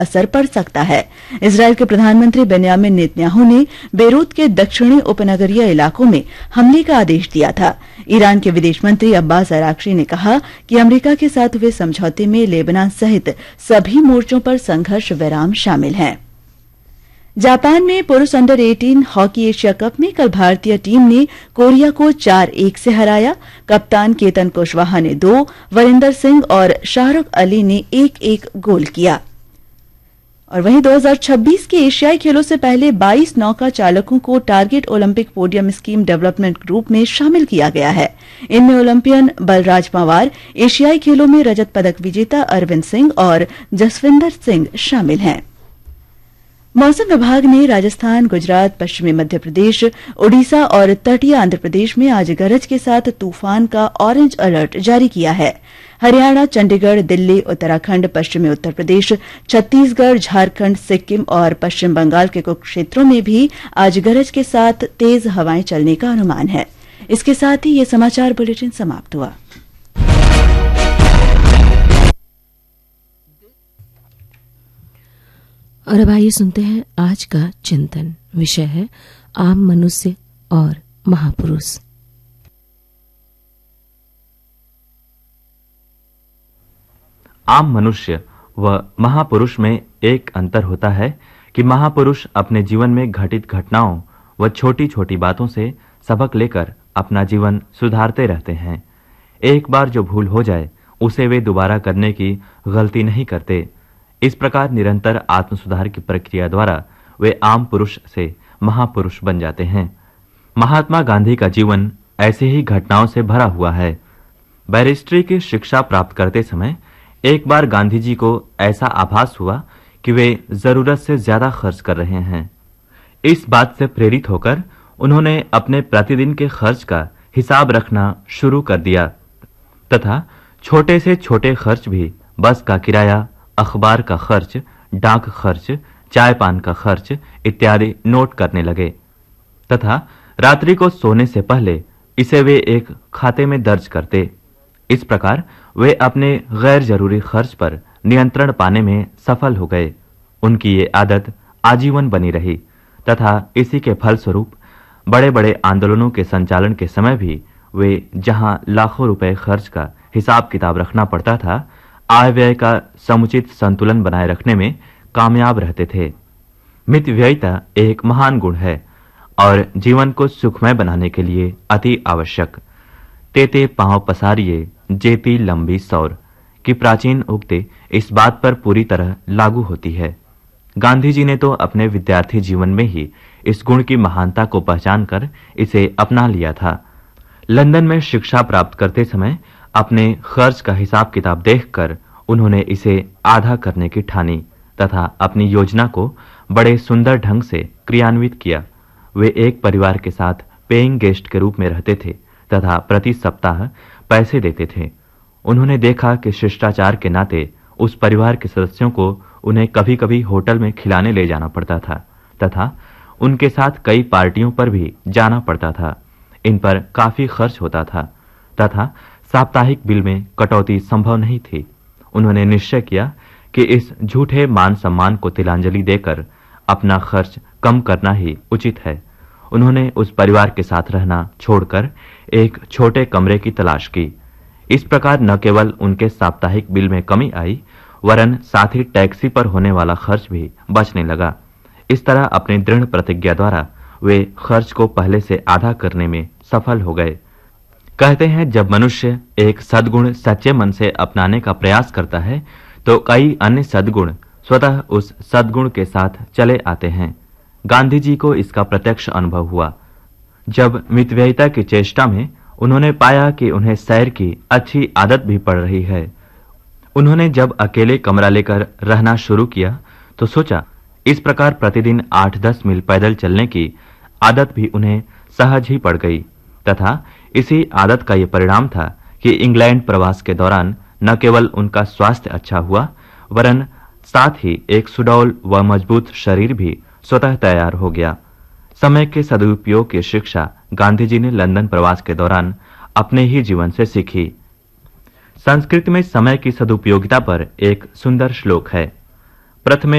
असर पड़ सकता है। इजरायल के प्रधानमंत्री बेन्यामिन नेतन्याहू ने बेरूत के दक्षिणी उपनगरीय इलाकों में हमले का आदेश दिया था। ईरान के विदेश मंत्री अब्बास अराक्ची ने कहा कि अमेरिका के साथ हुए समझौते में लेबनान सहित सभी मोर्चों पर संघर्ष विराम शामिल है। जापान में पुरुष अंडर 18 हॉकी एशिया कप में कल भारतीय टीम ने कोरिया को 4-1 से हराया। कप्तान केतन कुशवाहा ने 2, वरिंदर सिंह और शाहरुख अली ने 1-1 गोल किया। और वहीं 2026 के एशियाई खेलों से पहले 22 नौका चालकों को target Olympic podium scheme development group में शामिल किया गया है। इनमें ओलंपियन बलराज पंवार, एशियाई खेलों में रजत पदक विजेता अरविंद सिंह और जसविंदर सिंह शामिल हैं। मौसम विभाग ने राजस्थान, गुजरात, पश्चिमी मध्य प्रदेश, ओडिशा और तटीय आंध्र प्रदेश में आज गरज के साथ तूफान का ऑरेंज अलर्ट जारी किया है। हरियाणा, चंडीगढ़, दिल्ली, उत्तराखंड, पश्चिमी उत्तर प्रदेश, छत्तीसगढ़, झारखंड, सिक्किम और पश्चिम बंगाल के कुछ क्षेत्रों में भी आज गरज के साथ तेज हवाएं चलने का अनुमान है। इसके साथ ही ये समाचार बुलेटिन समाप्त हुआ। और अब आइए सुनते हैं आज का चिंतन। विषय है आम मनुष्य और महापुरुष। आम मनुष्य व महापुरुष में एक अंतर होता है कि महापुरुष अपने जीवन में घटित घटनाओं व छोटी छोटी बातों से सबक लेकर अपना जीवन सुधारते रहते हैं। एक बार जो भूल हो जाए उसे वे दोबारा करने की गलती नहीं करते। इस प्रकार निरंतर आत्म सुधार की प्रक्रिया द्वारा वे आम पुरुष से महापुरुष बन जाते हैं। महात्मा गांधी का जीवन ऐसे ही घटनाओं से भरा हुआ है। बैरिस्ट्री की शिक्षा प्राप्त करते समय एक बार गांधी जी को ऐसा आभास हुआ कि वे जरूरत से ज्यादा खर्च कर रहे हैं। इस बात से प्रेरित होकर उन्होंने अपने प्रतिदिन के खर्च का हिसाब रखना शुरू कर दिया तथा छोटे से छोटे खर्च भी, बस का किराया, अखबार का खर्च, डाक खर्च, चाय पान का खर्च इत्यादि नोट करने लगे तथा रात्रि को सोने से पहले इसे वे एक खाते में दर्ज करते। इस प्रकार वे अपने गैर जरूरी खर्च पर नियंत्रण पाने में सफल हो गए। उनकी ये आदत आजीवन बनी रही तथा इसी के फलस्वरूप बड़े बड़े आंदोलनों के संचालन के समय भी वे जहां लाखों रुपए खर्च का हिसाब किताब रखना पड़ता था, आय व्यय का समुचित संतुलन बनाए रखने में कामयाब रहते थे। मितव्ययिता एक महान गुण है और जीवन को सुखमय बनाने के लिए अति आवश्यक। तेते पांव पसारिए जेती लंबी सौर की प्राचीन उक्ति इस बात पर पूरी तरह लागू होती है। गांधी जी ने तो अपने विद्यार्थी जीवन में ही इस गुण की महानता को पहचान कर इसे अपना लिया था। लंदन में शिक्षा प्राप्त करते समय अपने खर्च का हिसाब किताब देखकर उन्होंने इसे आधा करने की ठानी तथा अपनी योजना को बड़े सुंदर ढंग से क्रियान्वित किया। वे एक परिवार के साथ पेइंग गेस्ट के रूप में रहते थे तथा प्रति सप्ताह पैसे देते थे। उन्होंने देखा कि शिष्टाचार के नाते उस परिवार के सदस्यों को उन्हें कभी कभी होटल में खिलाने ले जाना पड़ता था तथा उनके साथ कई पार्टियों पर भी जाना पड़ता था। इन पर काफी खर्च होता था तथा साप्ताहिक बिल में कटौती संभव नहीं थी। उन्होंने निश्चय किया कि इस झूठे मान सम्मान को तिलांजलि देकर अपना खर्च कम करना ही उचित है। उन्होंने उस परिवार के साथ रहना छोड़कर एक छोटे कमरे की तलाश की। इस प्रकार न केवल उनके साप्ताहिक बिल में कमी आई, वरन साथ ही टैक्सी पर होने वाला खर्च भी बचने लगा। इस तरह अपनी दृढ़ प्रतिज्ञा द्वारा वे खर्च को पहले से आधा करने में सफल हो गए। कहते हैं, जब मनुष्य एक सद्गुण सच्चे मन से अपनाने का प्रयास करता है तो कई अन्य सद्गुण स्वतः उस सद्गुण के साथ चले आते हैं। गांधी जी को इसका प्रत्यक्ष अनुभव हुआ। जब मितव्ययिता की चेष्टा में उन्होंने पाया कि उन्हें सैर की अच्छी आदत भी पड़ रही है। उन्होंने जब अकेले कमरा लेकर रहना शुरू किया तो सोचा इस प्रकार प्रतिदिन 8-10 मील पैदल चलने की आदत भी उन्हें सहज ही पड़ गई तथा इसी आदत का ये परिणाम था कि इंग्लैंड प्रवास के दौरान न केवल उनका स्वास्थ्य अच्छा हुआ, वरन साथ ही एक सुडौल व मजबूत शरीर भी स्वतः तैयार हो गया। समय के सदुपयोग की शिक्षा गांधी जी ने लंदन प्रवास के दौरान अपने ही जीवन से सीखी। संस्कृत में समय की सदुपयोगिता पर एक सुंदर श्लोक है। प्रथमे